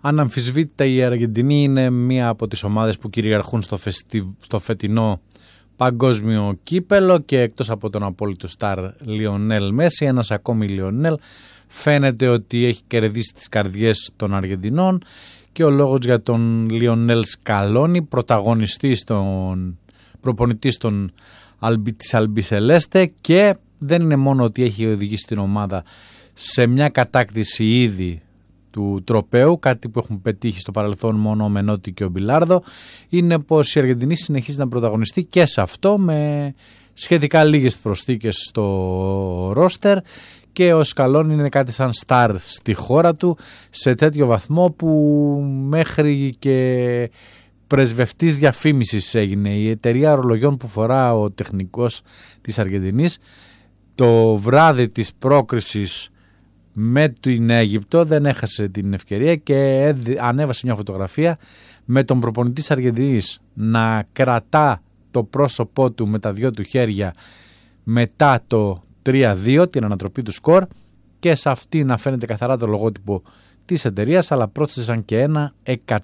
Αναμφισβήτητα η Αργεντινή είναι μία από τις ομάδες που κυριαρχούν στο φετινό παγκόσμιο κύπελο και εκτός από τον απόλυτο στάρ Λιονέλ Μέση, ένας ακόμη Λιονέλ φαίνεται ότι έχει κερδίσει τις καρδιές των Αργεντινών και ο λόγος για τον Λιονέλ Σκαλόνι, πρωταγωνιστής προπονητής της Αλμπισελέστε, και δεν είναι μόνο ότι έχει οδηγήσει την ομάδα σε μια κατάκτηση ήδη του τροπαίου, κάτι που έχουν πετύχει στο παρελθόν μόνο ο Μενότι και ο Μπιλάρδο, είναι πως η Αργεντινή συνεχίζει να πρωταγωνιστεί και σε αυτό με σχετικά λίγες προσθήκες στο ρόστερ, και ο Σκαλόνι είναι κάτι σαν στάρ στη χώρα του σε τέτοιο βαθμό που μέχρι και πρεσβευτής διαφήμισης έγινε. Η εταιρεία ορολογιών που φορά ο τεχνικός της Αργεντινής το βράδυ της πρόκρισης με την Αίγυπτο δεν έχασε την ευκαιρία και ανέβασε μια φωτογραφία με τον προπονητή της Αργεντινής να κρατά το πρόσωπό του με τα δυο του χέρια μετά το 3-2, την ανατροπή του σκορ, και σε αυτή να φαίνεται καθαρά το λογότυπο της εταιρείας, αλλά πρόσθεσαν και ένα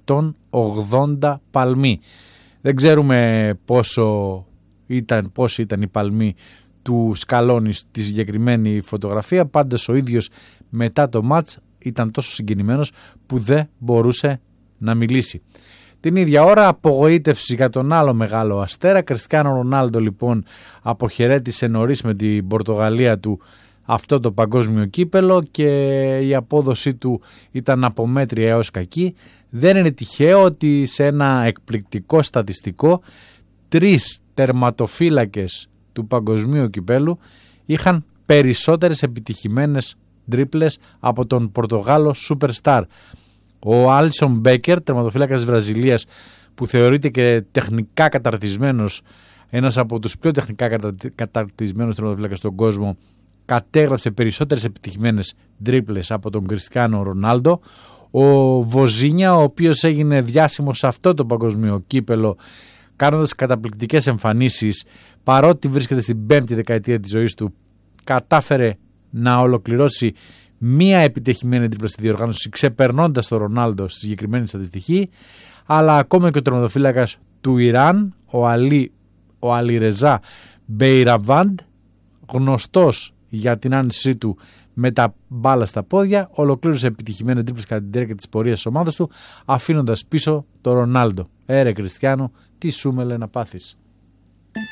180 παλμοί. Δεν ξέρουμε πόσο ήταν η παλμή του Σκαλόνι στη συγκεκριμένη φωτογραφία, πάντως ο ίδιος μετά το μάτς ήταν τόσο συγκινημένος που δεν μπορούσε να μιλήσει. Την ίδια ώρα απογοήτευση για τον άλλο μεγάλο αστέρα. Κριστιάνο Ρονάλντο λοιπόν αποχαιρέτησε νωρίς με την Πορτογαλία του αυτό το παγκόσμιο κύπελο και η απόδοσή του ήταν από μέτρια έως κακή. Δεν είναι τυχαίο ότι σε ένα εκπληκτικό στατιστικό 3 τερματοφύλακες του παγκοσμίου κυπέλου είχαν περισσότερες επιτυχημένες τρίπλες από τον Πορτογάλο Superstar. Ο Άλισον Μπέκερ, τερματοφύλακας της Βραζιλίας, που θεωρείται και τεχνικά καταρτισμένος, ένας από τους πιο τεχνικά καταρτισμένους τερματοφύλακες στον κόσμο, κατέγραψε περισσότερες επιτυχημένες τρίπλες από τον Κριστιάνο Ρονάλντο. Ο Βοζίνια, ο οποίος έγινε διάσημος σε αυτό το παγκοσμίο κύπελο κάνοντας καταπληκτικές εμφανίσεις, παρότι βρίσκεται στην 5η δεκαετία της ζωής του, κατάφερε να ολοκληρώσει μία επιτυχημένη τρίπλα στη διοργάνωση, ξεπερνώντας τον Ρονάλντο στη συγκεκριμένη στατιστική. Αλλά ακόμα και ο τερματοφύλακας του Ιράν, ο Αλιρεζά Μπεϊραβάντ, γνωστός για την άνεσή του με τα μπάλα στα πόδια, ολοκλήρωσε επιτυχημένη τρίπλες κατά τη διάρκεια της πορείας της ομάδας του, αφήνοντας πίσω τον Ρονάλντο. Έρε Κριστιάνο, τι σούμελε να πάθεις.